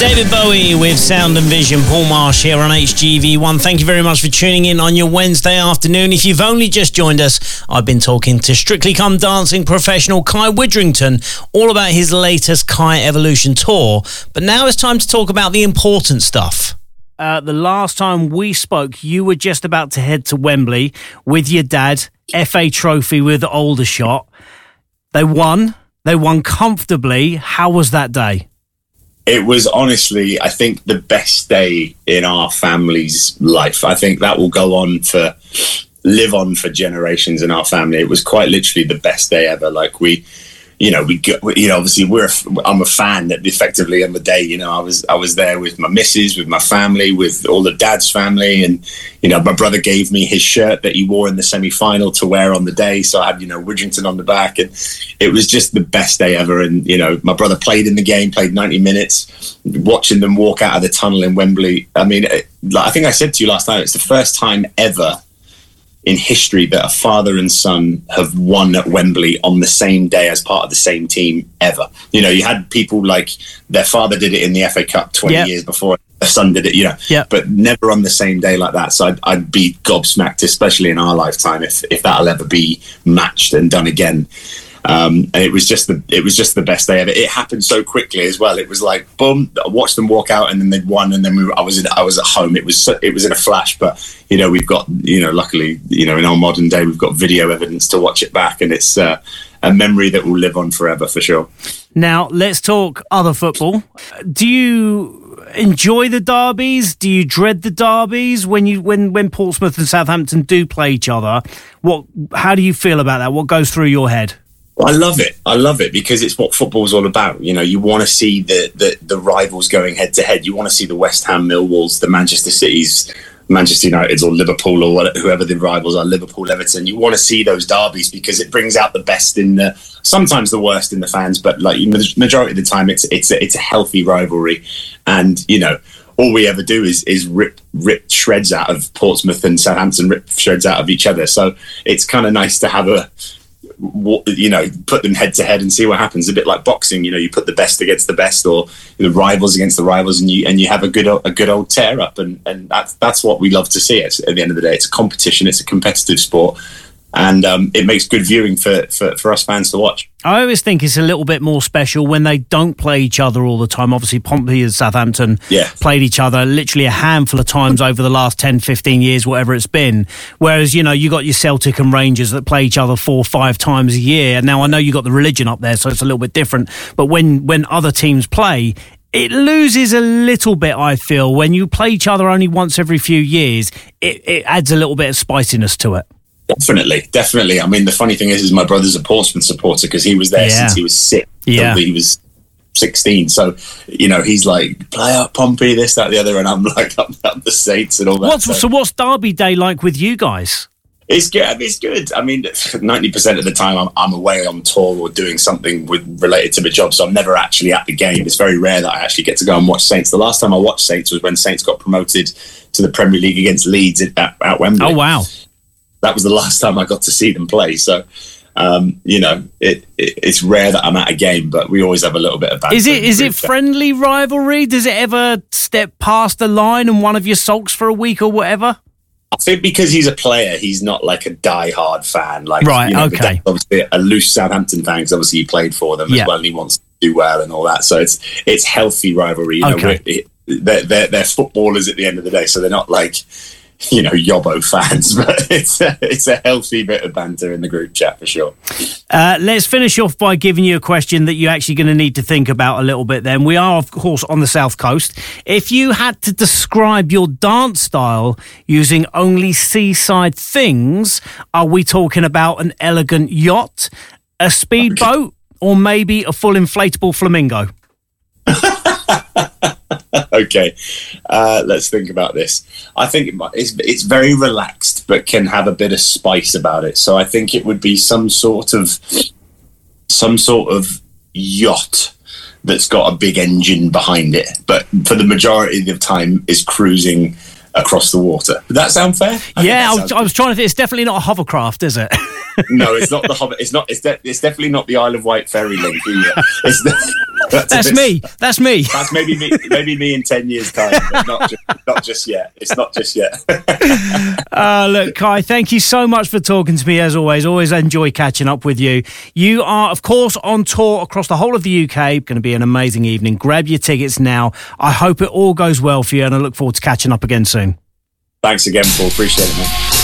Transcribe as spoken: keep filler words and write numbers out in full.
David Bowie with Sound and Vision. Paul Marsh here on H G V one. Thank you very much for tuning in on your Wednesday afternoon. If you've only just joined us, I've been talking to Strictly Come Dancing professional Kai Widrington all about his latest Kai Evolution tour. But now it's time to talk about the important stuff. Uh, the last time we spoke, you were just about to head to Wembley with your dad, F A Trophy with Aldershot. They won. They won comfortably. How was that day? It was honestly, I think, the best day in our family's life. I think that will go on for, live on for generations in our family. It was quite literally the best day ever. Like we, you know, we, got, you know, obviously we're, a, I'm a fan that effectively on the day, you know, I was, I was there with my missus, with my family, with all the dad's family. And, you know, my brother gave me his shirt that he wore in the semi-final to wear on the day. So I had, you know, Widrington on the back, and it was just the best day ever. And, you know, my brother played in the game, played ninety minutes, watching them walk out of the tunnel in Wembley. I mean, I think I said to you last night, it's the first time ever in history that a father and son have won at Wembley on the same day as part of the same team ever. You know, you had people like their father did it in the F A Cup twenty yep. years before, their son did it, you know, yep. but never on the same day like that. So I'd, I'd be gobsmacked, especially in our lifetime, if if that'll ever be matched and done again. Um, and it was just the it was just the best day ever. It happened so quickly as well. It was like boom, I watched them walk out, and then they'd won, and then we were, I was in, I was at home. It was it was in a flash, but you know we've got you know luckily you know in our modern day we've got video evidence to watch it back, and it's uh, a memory that will live on forever for sure. Now let's talk other football. Do you enjoy the derbies? Do you dread the derbies when you when when Portsmouth and Southampton do play each other? What how do you feel about that? What goes through your head? I love it. I love it because it's what football's all about. You know, you want to see the, the, the rivals going head to head. You want to see the West Ham Millwalls, the Manchester Cities, Manchester Uniteds, or Liverpool, or whatever, whoever the rivals are, Liverpool, Everton. You want to see those derbies because it brings out the best in the, sometimes the worst in the fans, but like the majority of the time, it's it's a, it's a healthy rivalry. And, you know, all we ever do is is rip rip shreds out of Portsmouth and Southampton, rip shreds out of each other. So it's kind of nice to have a, you know, put them head to head and see what happens. A bit like boxing, you know, you put the best against the best, or the rivals against the rivals, and you and you have a good a good old tear up, and and that's that's what we love to see. It's, at the end of the day, it's a competition, it's a competitive sport, and um, it makes good viewing for, for for us fans to watch. I always think it's a little bit more special when they don't play each other all the time. Obviously, Pompey and Southampton yeah. played each other literally a handful of times over the last ten, fifteen years, whatever it's been. Whereas, you know, you got your Celtic and Rangers that play each other four or five times a year. Now, I know you got the religion up there, so it's a little bit different. But when, when other teams play, it loses a little bit, I feel. When you play each other only once every few years, it, it adds a little bit of spiciness to it. Definitely, definitely. I mean, the funny thing is, is my brother's a Portsmouth supporter because he was there yeah. since he was six. Yeah. He was sixteen. So, you know, he's like, play up Pompey, this, that, the other. And I'm like, I'm, I'm the Saints and all that. What's, so. so what's Derby Day like with you guys? It's good. I mean, it's good. I mean, ninety percent of the time I'm, I'm away on tour or doing something with related to my job. So I'm never actually at the game. It's very rare that I actually get to go and watch Saints. The last time I watched Saints was when Saints got promoted to the Premier League against Leeds at, at Wembley. Oh, wow. That was the last time I got to see them play. So, um, you know, it, it, it's rare that I'm at a game, but we always have a little bit of banter. Is it is it friendly rivalry? Does it ever step past the line and one of you sulks for a week or whatever? I think because he's a player, he's not like a die-hard fan. Like, right, you know, okay. Obviously a loose Southampton fan because obviously he played for them yeah. as well and he wants to do well and all that. So it's it's healthy rivalry. You know, okay. it, they're, they're, they're footballers at the end of the day, so they're not like, you know, yobbo fans, but it's a, it's a healthy bit of banter in the group chat for sure. Uh, let's finish off by giving you a question that you're actually going to need to think about a little bit then. We are, of course, on the South Coast. If you had to describe your dance style using only seaside things, are we talking about an elegant yacht, a speedboat, okay. or maybe a full inflatable flamingo? Okay, uh, let's think about this. I think it might, it's it's very relaxed, but can have a bit of spice about it. So I think it would be some sort of some sort of yacht that's got a big engine behind it, but for the majority of the time is cruising across the water. Would that sound fair? I yeah, I was, I was trying to think. It's definitely not a hovercraft, is it? No, it's not the hover. It's not. It's, de- it's definitely not the Isle of Wight ferry link either. It's the- That's, That's bit, me. That's me. That's maybe me. Maybe me in ten years' time, but not just, not just yet. It's not just yet. uh, look, Kai, thank you so much for talking to me as always. Always enjoy catching up with you. You are, of course, on tour across the whole of the U K. Going to be an amazing evening. Grab your tickets now. I hope it all goes well for you, and I look forward to catching up again soon. Thanks again, Paul. Appreciate it, man.